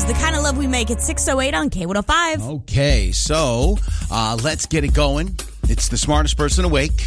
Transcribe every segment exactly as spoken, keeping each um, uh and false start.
is The Kind of Love We Make at six oh eight on K one oh five. Okay, so uh, let's get it going. It's the smartest person awake.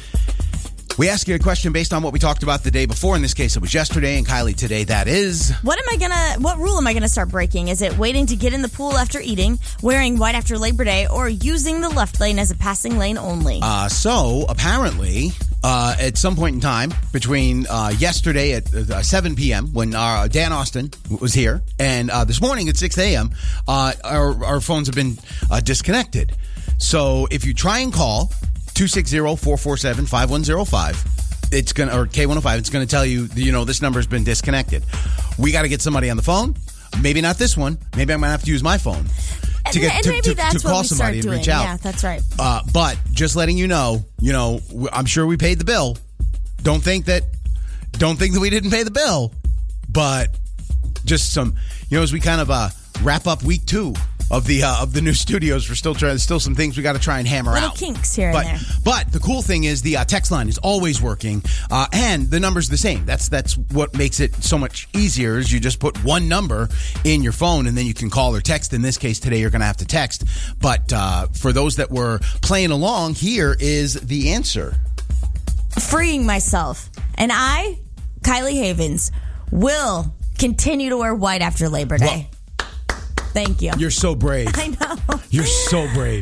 We ask you a question based on what we talked about the day before. In this case, it was yesterday, and Kylie, today that is... What am I gonna, what rule am I gonna start breaking? Is it waiting to get in the pool after eating, wearing white after Labor Day, or using the left lane as a passing lane only? Uh, so, apparently, uh, at some point in time, between uh, yesterday at uh, seven p.m., when uh, Dan Austin was here, and uh, this morning at six a.m., uh, our, our phones have been uh, disconnected. So, if you try and call... two six zero, four four seven, five one zero five. It's going to, or K one oh five, it's going to tell you, you know, this number's been disconnected. We got to get somebody on the phone. Maybe not this one. Maybe I'm going to have to use my phone to get and to, maybe to, that's to call what we somebody start and doing. reach out. Yeah, that's right. Uh, but just letting you know, you know, I'm sure we paid the bill. Don't think that, don't think that we didn't pay the bill. But just some, you know, as we kind of uh, wrap up week two of the uh, of the new studios, we're still trying. There's still some things we got to try and hammer Little out. kinks here but, and there. But the cool thing is the uh, text line is always working, uh, and the number's the same. That's that's what makes it so much easier. Is you just put one number in your phone, and then you can call or text. In this case, today you're going to have to text. But uh, for those that were playing along, here is the answer. Freeing myself, and I, Kylie Havens, will continue to wear white after Labor Day. Well, Thank you. You're so brave. I know. You're so brave.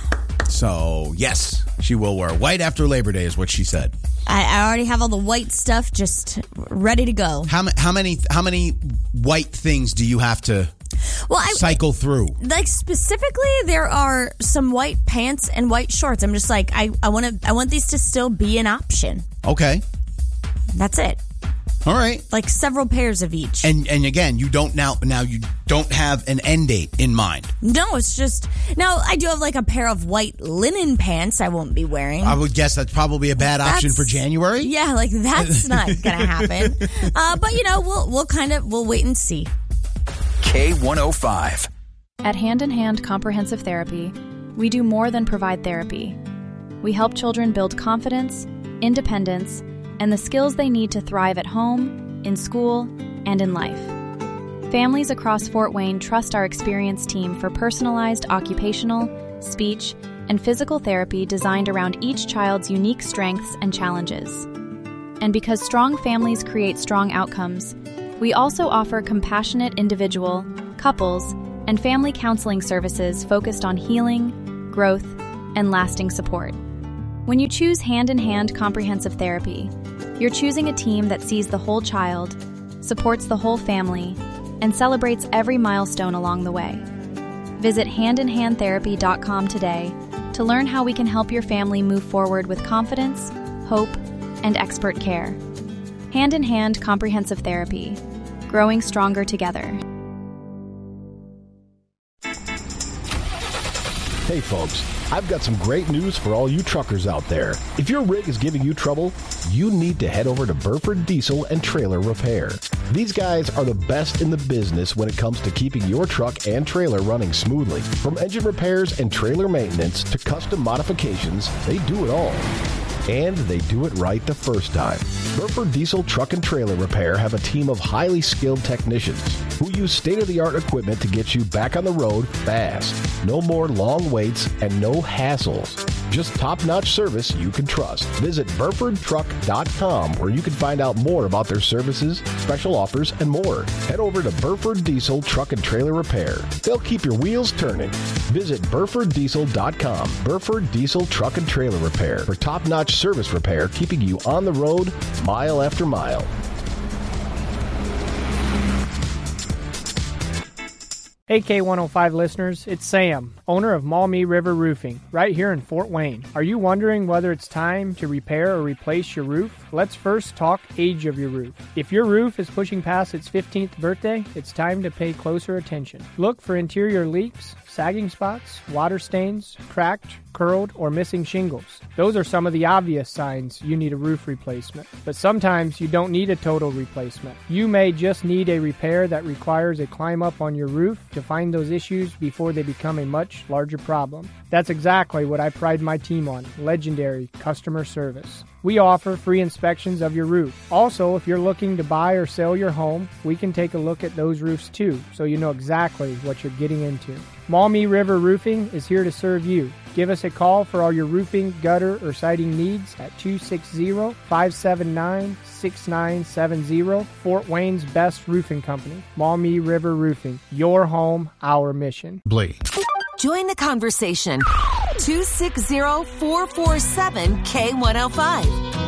So, yes, she will wear white after Labor Day is what she said. I, I already have all the white stuff just ready to go. How, how many how many white things do you have to well, I, cycle through? Like, specifically, there are some white pants and white shorts. I'm just like, I, I want to. I want these to still be an option. Okay. That's it. All right. Like several pairs of each. And and again, you don't now now you don't have an end date in mind. No, it's just now I do have like a pair of white linen pants I won't be wearing. I would guess that's probably a bad that's, option for January. Yeah, like that's not gonna happen. Uh, but you know, we'll we'll kind of we'll wait and see. K one oh five. At Hand in Hand Comprehensive Therapy, we do more than provide therapy. We help children build confidence, independence, and the skills they need to thrive at home, in school, and in life. Families across Fort Wayne trust our experienced team for personalized occupational, speech, and physical therapy designed around each child's unique strengths and challenges. And because strong families create strong outcomes, we also offer compassionate individual, couples, and family counseling services focused on healing, growth, and lasting support. When you choose Hand in Hand Comprehensive Therapy, you're choosing a team that sees the whole child, supports the whole family, and celebrates every milestone along the way. Visit hand in hand therapy dot com today to learn how we can help your family move forward with confidence, hope, and expert care. Hand in Hand Comprehensive Therapy, growing stronger together. Hey folks, I've got some great news for all you truckers out there. If your rig is giving you trouble, you need to head over to Burford Diesel and Trailer Repair. These guys are the best in the business when it comes to keeping your truck and trailer running smoothly. From engine repairs and trailer maintenance to custom modifications, they do it all. And they do it right the first time. Burford Diesel Truck and Trailer Repair have a team of highly skilled technicians who use state-of-the-art equipment to get you back on the road fast. No more long waits and no hassles. Just top-notch service you can trust. Visit Burford Truck dot com where you can find out more about their services, special offers, and more. Head over to Burford Diesel Truck and Trailer Repair. They'll keep your wheels turning. Visit Burford Diesel dot com. Burford Diesel Truck and Trailer Repair for top-notch service repair, keeping you on the road mile after mile. Hey K one oh five listeners, it's Sam, owner of Maumee River Roofing, right here in Fort Wayne. Are you wondering whether it's time to repair or replace your roof? Let's first talk age of your roof. If your roof is pushing past its fifteenth birthday, it's time to pay closer attention. Look for interior leaks, sagging spots, water stains, cracked, curled, or missing shingles. Those are some of the obvious signs you need a roof replacement. But sometimes you don't need a total replacement. You may just need a repair that requires a climb up on your roof to find those issues before they become a much larger problem. That's exactly what I pride my team on, legendary customer service. We offer free inspections of your roof. Also, if you're looking to buy or sell your home, we can take a look at those roofs too, so you know exactly what you're getting into. Maumee River Roofing is here to serve you. Give us a call for all your roofing, gutter, or siding needs at two six zero, five seven nine, six nine seven zero. Fort Wayne's best roofing company, Maumee River Roofing. Your home, our mission. Blee. Join the conversation. two six zero, four four seven, K one oh five.